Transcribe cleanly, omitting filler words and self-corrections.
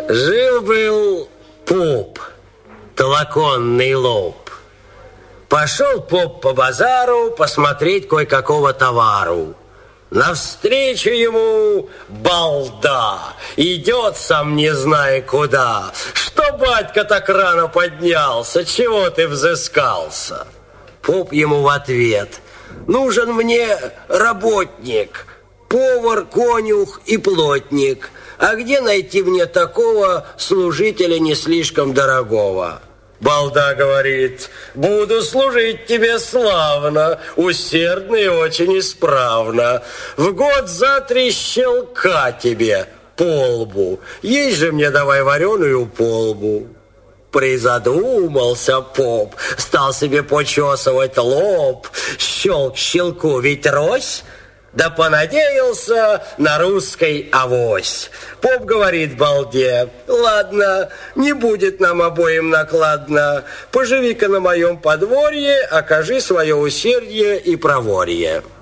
Жил-был поп, толоконный лоб. Пошел поп по базару посмотреть кое-какого товару. Навстречу ему балда, идет сам не зная куда. Что, батька, так рано поднялся, чего ты взыскался? Поп ему в ответ: нужен мне работник, повар, конюх и плотник. А где найти мне такого служителя не слишком дорогого? Балда говорит: буду служить тебе славно, усердно и очень исправно. В год за 3 щелка тебе по лбу. Есть же мне давай вареную полбу. Призадумался поп, стал себе почесывать лоб. Щелк щелку ведь рось. Да понадеялся на русской авось. Поп говорит балде: ладно, не будет нам обоим накладно. Поживи-ка на моем подворье, окажи свое усердие и проворье.